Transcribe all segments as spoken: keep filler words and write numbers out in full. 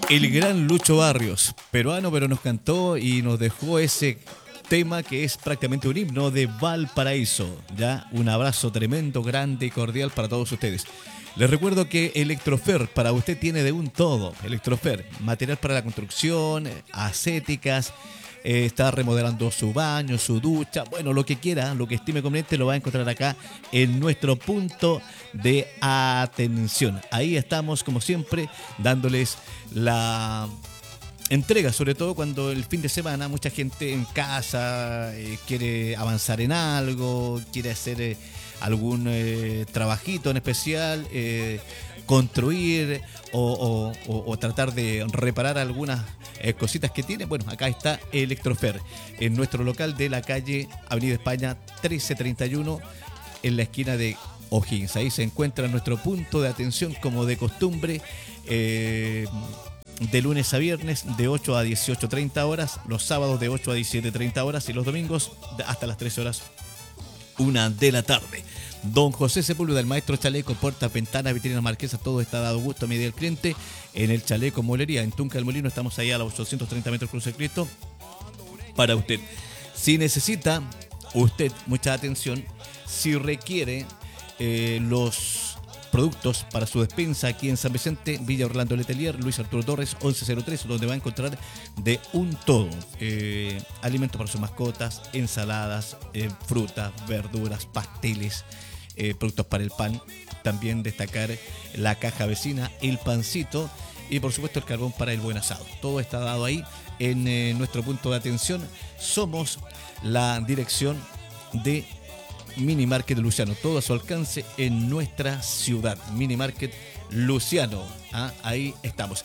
El gran Lucho Barrios, peruano, pero nos cantó y nos dejó ese tema que es prácticamente un himno de Valparaíso. Ya, un abrazo tremendo, grande y cordial para todos ustedes. Les recuerdo que Electrofer para usted tiene de un todo. Electrofer, material para la construcción, ascéticas, eh, está remodelando su baño, su ducha, bueno, lo que quiera, lo que estime conveniente lo va a encontrar acá en nuestro punto de atención. Ahí estamos, como siempre, dándoles la entrega, sobre todo cuando el fin de semana mucha gente en casa eh, quiere avanzar en algo, quiere hacer eh, algún eh, trabajito en especial, eh, construir o, o, o, o tratar de reparar algunas eh, cositas que tiene. Bueno, acá está Electrofer, en nuestro local de la calle Avenida España trece treinta y uno, en la esquina de O'Higgins. Ahí se encuentra nuestro punto de atención, como de costumbre, eh, de lunes a viernes de ocho a dieciocho treinta horas, los sábados de ocho a diecisiete treinta horas y los domingos hasta las trece horas, una de la tarde. Don José Sepúlveda, el maestro chaleco, puertas, ventanas, vitrinas, marquesas, todo está dado gusto a medida del cliente en el Chaleco Molería, en Tunca del Molino. Estamos allá a los ochocientos treinta metros Cruz de Cristo para usted. Si necesita usted mucha atención, si requiere eh, los productos para su despensa aquí en San Vicente, Villa Orlando Letelier, Luis Arturo Torres, once cero tres, donde va a encontrar de un todo. Eh, alimentos para sus mascotas, ensaladas, eh, frutas, verduras, pasteles, eh, productos para el pan. También destacar la caja vecina, el pancito y por supuesto el carbón para el buen asado. Todo está dado ahí en eh, nuestro punto de atención. Somos la dirección de Mini Market Luciano, todo a su alcance en nuestra ciudad. Mini Market Luciano, ¿ah? Ahí estamos.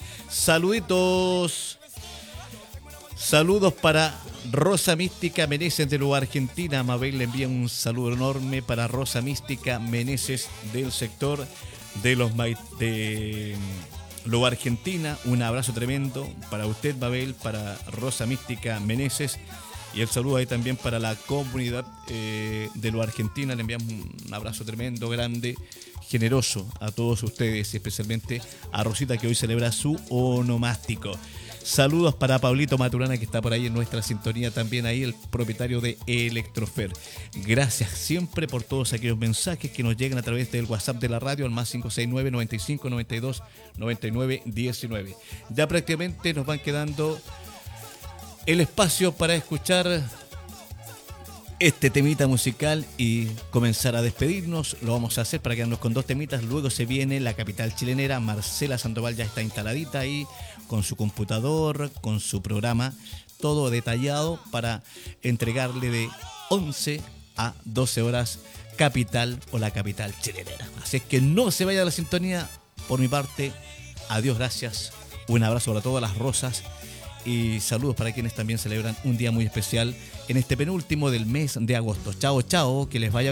Saluditos. Saludos para Rosa Mística Meneses de Lugar Argentina. Mabel le envía un saludo enorme para Rosa Mística Meneses del sector de los de Lugar Argentina. Un abrazo tremendo para usted, Mabel, para Rosa Mística Meneses. Y el saludo ahí también para la comunidad eh, de lo Argentina. Le enviamos un abrazo tremendo, grande, generoso a todos ustedes, y especialmente a Rosita, que hoy celebra su onomástico. Saludos para Pablito Maturana, que está por ahí en nuestra sintonía también, ahí el propietario de Electrofer. Gracias siempre por todos aquellos mensajes que nos llegan a través del WhatsApp de la radio al más cinco seis nueve, noventa y cinco, noventa y dos, noventa y nueve, diecinueve. Ya prácticamente nos van quedando el espacio para escuchar este temita musical y comenzar a despedirnos. Lo vamos a hacer para quedarnos con dos temitas. Luego se viene la capital chilenera. Marcela Sandoval ya está instaladita ahí con su computador, con su programa, todo detallado para entregarle de once a doce horas capital o la capital chilenera. Así es que no se vaya de la sintonía. Por mi parte, adiós, gracias. Un abrazo para todas las rosas. Y saludos para quienes también celebran un día muy especial en este penúltimo del mes de agosto. Chao, chao, que les vaya bien.